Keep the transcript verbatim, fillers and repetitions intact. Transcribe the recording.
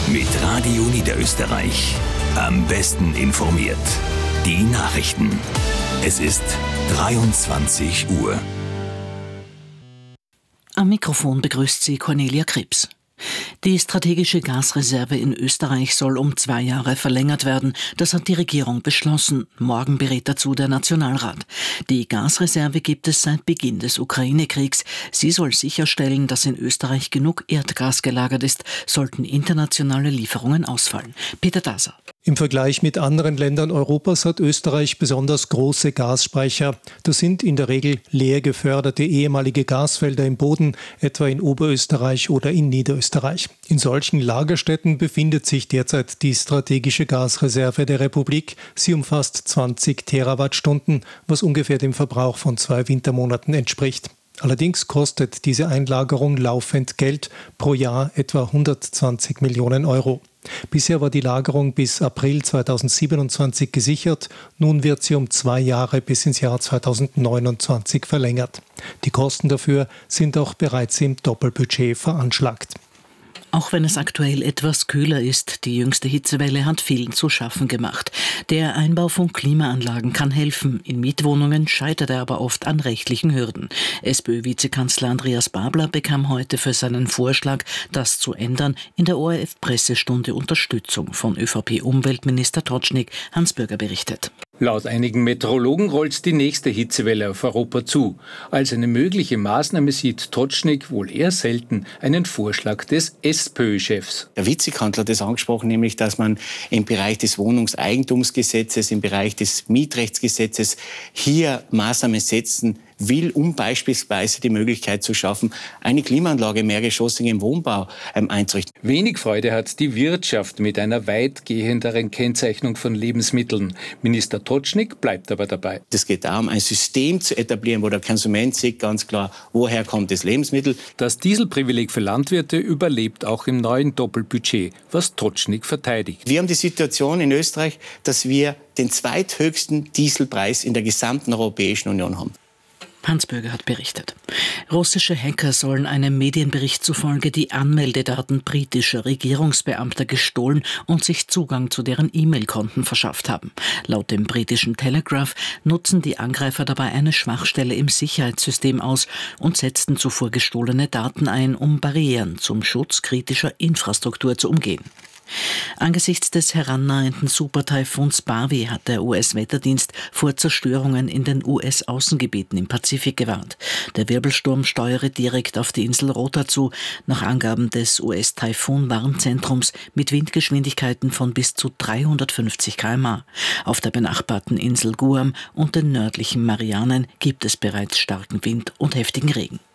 Mit Radio Niederösterreich. Am besten informiert. Die Nachrichten. Es ist dreiundzwanzig Uhr. Am Mikrofon begrüßt sie Cornelia Krebs. Die strategische Gasreserve in Österreich soll um zwei Jahre verlängert werden. Das hat die Regierung beschlossen. Morgen berät dazu der Nationalrat. Die Gasreserve gibt es seit Beginn des Ukraine-Kriegs. Sie soll sicherstellen, dass in Österreich genug Erdgas gelagert ist, sollten internationale Lieferungen ausfallen. Peter Daser. Im Vergleich mit anderen Ländern Europas hat Österreich besonders große Gasspeicher. Das sind in der Regel leer geförderte ehemalige Gasfelder im Boden, etwa in Oberösterreich oder in Niederösterreich. In solchen Lagerstätten befindet sich derzeit die strategische Gasreserve der Republik. Sie umfasst zwanzig Terawattstunden, was ungefähr dem Verbrauch von zwei Wintermonaten entspricht. Allerdings kostet diese Einlagerung laufend Geld, pro Jahr etwa hundertzwanzig Millionen Euro. Bisher war die Lagerung bis April zweitausendsiebenundzwanzig gesichert. Nun wird sie um zwei Jahre bis ins Jahr zweitausendneunundzwanzig verlängert. Die Kosten dafür sind auch bereits im Doppelbudget veranschlagt. Auch wenn es aktuell etwas kühler ist, die jüngste Hitzewelle hat vielen zu schaffen gemacht. Der Einbau von Klimaanlagen kann helfen. In Mietwohnungen scheitert er aber oft an rechtlichen Hürden. SPÖ-Vizekanzler Andreas Babler bekam heute für seinen Vorschlag, das zu ändern, in der O R F-Pressestunde Unterstützung von ÖVP-Umweltminister Totschnig. Hans Bürger berichtet. Laut einigen Meteorologen rollt die nächste Hitzewelle auf Europa zu. Als eine mögliche Maßnahme sieht Totschnig wohl eher selten einen Vorschlag des SPÖ-Chefs. Der Vizekanzler hat das angesprochen, nämlich, dass man im Bereich des Wohnungseigentumsgesetzes, im Bereich des Mietrechtsgesetzes hier Maßnahmen setzen will, um beispielsweise die Möglichkeit zu schaffen, eine Klimaanlage im mehrgeschossigen Wohnbau ähm, einzurichten. Wenig Freude hat die Wirtschaft mit einer weitgehenderen Kennzeichnung von Lebensmitteln. Minister Totschnig bleibt aber dabei. Es geht darum, ein System zu etablieren, wo der Konsument sieht ganz klar, woher kommt das Lebensmittel. Das Dieselprivileg für Landwirte überlebt auch im neuen Doppelbudget, was Totschnig verteidigt. Wir haben die Situation in Österreich, dass wir den zweithöchsten Dieselpreis in der gesamten Europäischen Union haben. Hans Bürger hat berichtet. Russische Hacker sollen einem Medienbericht zufolge die Anmeldedaten britischer Regierungsbeamter gestohlen und sich Zugang zu deren E-Mail-Konten verschafft haben. Laut dem britischen Telegraph nutzen die Angreifer dabei eine Schwachstelle im Sicherheitssystem aus und setzten zuvor gestohlene Daten ein, um Barrieren zum Schutz kritischer Infrastruktur zu umgehen. Angesichts des herannahenden Supertaifuns Barwi hat der U S-Wetterdienst vor Zerstörungen in den U S-Außengebieten im Pazifik gewarnt. Der Wirbelsturm steuere direkt auf die Insel Rota zu, nach Angaben des U S-Taifun-Warnzentrums mit Windgeschwindigkeiten von bis zu dreihundertfünfzig Kilometer pro Stunde. Auf der benachbarten Insel Guam und den nördlichen Marianen gibt es bereits starken Wind und heftigen Regen.